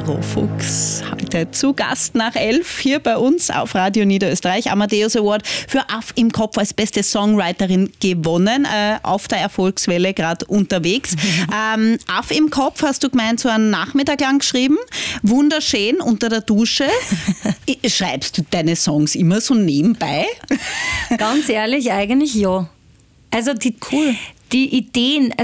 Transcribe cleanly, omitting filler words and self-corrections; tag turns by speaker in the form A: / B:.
A: Caro Fuchs, heute zu Gast nach 11 hier bei uns auf Radio Niederösterreich. Amadeus Award für Aff im Kopf als beste Songwriterin gewonnen, auf der Erfolgswelle gerade unterwegs. Aff im Kopf hast du gemeint, so einen Nachmittag lang geschrieben, wunderschön unter der Dusche. Schreibst du deine Songs immer so nebenbei?
B: Ganz ehrlich, eigentlich ja. Also die Ideen,